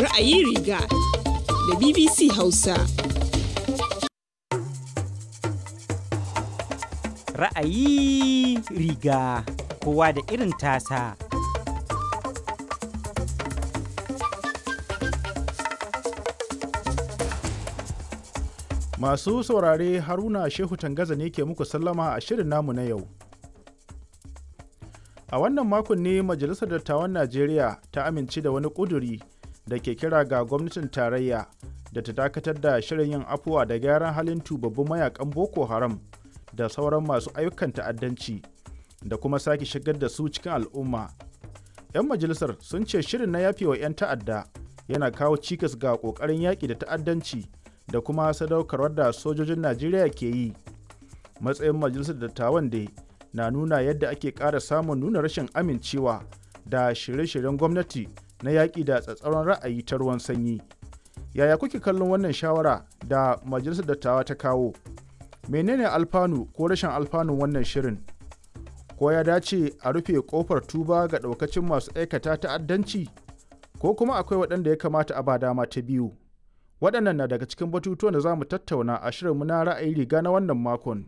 Ra'ayi riga da BBC Hausa. Ra'ayi riga kowa da irin tasa. Masu saurare Haruna Shehu Tangaza ne ke muku sallama a shirin namu na yau. A wannan makon ne Majalisar Dattawan Najeriya ta amince da wani ƙuduri da ke kira ga gwamnatin tarayya da ta dakatar da shirin yin afuwa da gyaran halin tubabbun mayakan Boko Haram da sauran masu ayyukan ta'addanci da kuma sake shigar da su cikin al'umma. 'Yan majalisar sun ce shirin na yafewa 'yan ta'adda yana kawo cikas ga ƙoƙarin yaƙi da ta'addanci da kuma sadaukarwar da sojojin Najeriya ke yi. Matsayin majalisar dattawan dai na nuna yadda ake ƙara samun nuna rashin amincewa da shirye-shiryen gwamnati na yaƙi da tsatsauran ra'ayi ta ruwan sanyi. Yaya kuke kallon wannan shawara da majalisar dattawa ta kawo? Menene alfanu ko rashin alfanun wannan shirin? Ko ya dace a rufe ƙofar tuba ga ɗaukacin masu aikata ta'addanci? Ko kuma akwai waɗanda ya kamata a ba dama ta biyu? Waɗannan na daga cikin batutuwan da za mu tattauna a shirinmu na ra'ayi riga na wannan makon.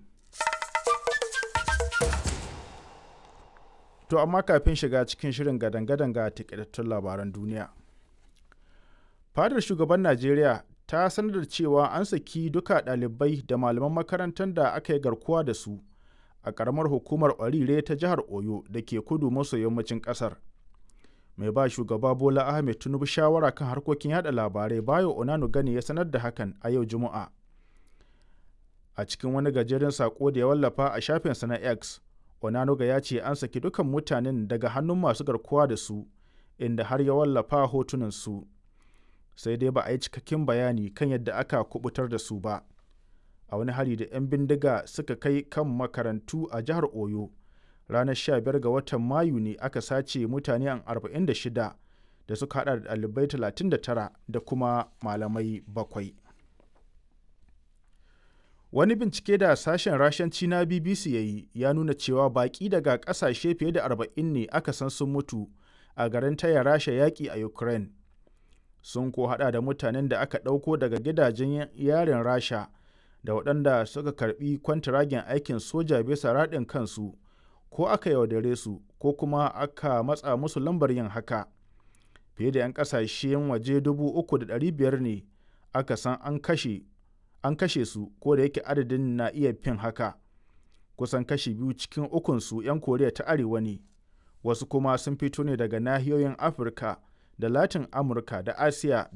To amma kafin shiga cikin shirin gadan-gadan ga takaitattun labaran duniya. Fadar shugaban Najeriya ta sanar da cewa an saki duka ɗalibai da malaman makarantar da aka yi garkuwa da su a ƙaramar hukumar Orire ta jihar Oyo da ke kudu maso yammacin ƙasar. Mai ba shugaba Bola Ahmed Tinubu shawara kan harkokin yada labarai Bayo Onanugani ya sanar da hakan a yau Juma'a. A cikin wani gajeren sako da ya wallafa a shafinsa na X, Onanuga ya ce an saki dukan mutanen daga hannun masu garkuwa da su, inda har ya wallafa hotunan su. Sai dai ba a yi cikakken bayani kan yadda aka kubutar da su ba. A wani hari da 'yan bindiga suka kai kan makarantu a jihar Oyo, ranar 15 ga watan Mayu ne aka sace mutane 46 da suka hada da ɗalibai 39 da kuma malamai 7. Wani bincike da sashen Rashanci na BBC ya yi ya nuna cewa baƙi daga ƙasashe fiye da 40 ne aka san sun mutu a garin taya Rasha yaƙi a Ukraine. Sun ko hada da mutanen da aka ɗauko daga gidajen yarin Rasha da waɗanda suka karɓi kwantiragen aikin soja bisa raɗin kansu, ko aka yaudare su ko kuma aka matsa musu lambar yin haka. Fiye da 'yan ƙasashen waje 3,500 ne aka san an kashe su, ko da yake adadin na iya fin haka. Kusan kashi 2 cikin ukunsu 'yan Koriya ta Arewa ne, wasu kuma sun fito ne daga nahiyoyin Afirka da Latin Amurka da Asiya